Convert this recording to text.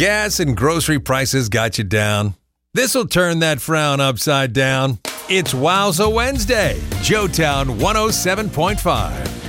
Gas and grocery prices got you down. This'll turn that frown upside down. It's Wowza Wednesday, Joetown 107.5.